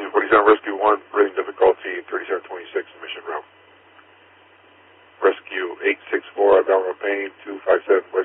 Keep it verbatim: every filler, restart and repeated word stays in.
forty-seven, Rescue one, breathing difficulty, thirty-seven twenty-six, mission route. Rescue eight six four, abdominal pain, two five seven,